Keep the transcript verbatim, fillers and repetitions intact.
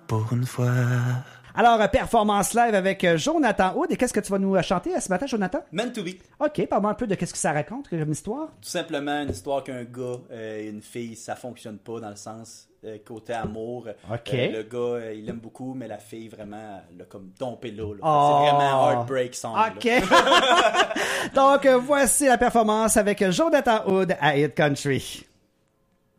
pour une fois. Alors, euh, performance live avec euh, Jonathan Hood. Et qu'est-ce que tu vas nous euh, chanter euh, ce matin, Jonathan? Meant to be. OK, parle-moi un peu de qu'est-ce que ça raconte comme histoire. Tout simplement une histoire qu'un gars euh, et une fille, ça fonctionne pas dans le sens euh, côté amour. OK. Euh, le gars, euh, il l'aime beaucoup, mais la fille, vraiment, elle l'a comme dompé là. là. Oh. C'est vraiment heartbreak song. OK. Là. Donc, euh, voici la performance avec Jonathan Hood à Hit Country.